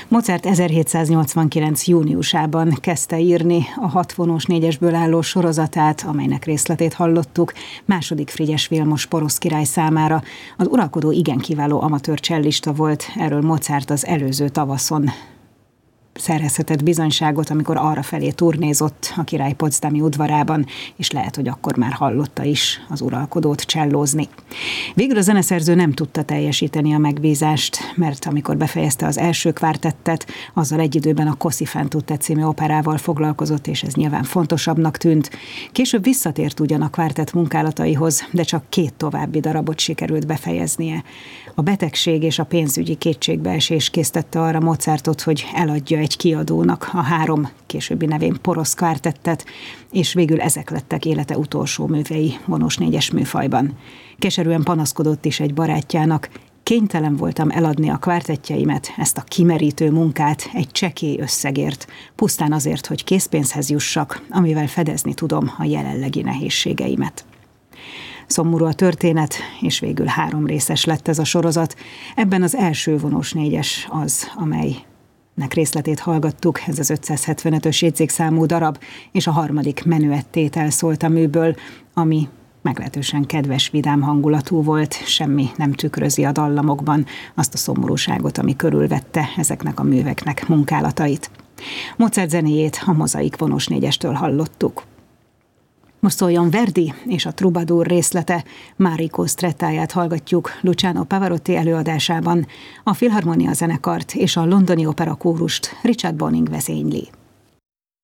Mozart 1789. júniusában kezdte írni a 6 vonós négyesből álló sorozatát, amelynek részletét hallottuk, második Frigyes Vilmos porosz király számára. Az uralkodó igen kiváló amatőr csellista volt, erről Mozart az előző tavaszon szerezhetett bizonyságot, amikor arrafelé turnézott a király potsdami udvarában, és lehet, hogy akkor már hallotta is az uralkodót csellózni. Végül a zeneszerző nem tudta teljesíteni a megbízást, mert amikor befejezte az első kvártettet, azzal egy időben a Così fan tutte című operával foglalkozott, és ez nyilván fontosabbnak tűnt. Később visszatért ugyan a kvártett munkálataihoz, de csak 2 további darabot sikerült befejeznie. A betegség és a pénzügyi kétségbeesés késztette arra Mozartot, hogy eladja egy kiadónak a 3 későbbi nevén porosz kvártettet, és végül ezek lettek élete utolsó művei vonós négyes műfajban. Keserűen panaszkodott is egy barátjának: kénytelen voltam eladni a kvártettjeimet, ezt a kimerítő munkát egy csekély összegért, pusztán azért, hogy készpénzhez jussak, amivel fedezni tudom a jelenlegi nehézségeimet. Szomorú a történet, és végül 3 részes lett ez a sorozat. Ebben az első vonós négyes az, amelynek részletét hallgattuk, ez az 575-ös jegyzékszámú darab, és a 3. menüettétel szólt a műből, ami meglehetősen kedves, vidám hangulatú volt, semmi nem tükrözi a dallamokban azt a szomorúságot, ami körülvette ezeknek a műveknek munkálatait. Mozart zenéjét a Mozaik vonós négyestől hallottuk. Most szóljon Verdi és a Troubadour részlete, Márico Strettáját hallgatjuk Luciano Pavarotti előadásában, a Filharmonia zenekart és a Londoni Opera kórust Richard Bonning vezényli.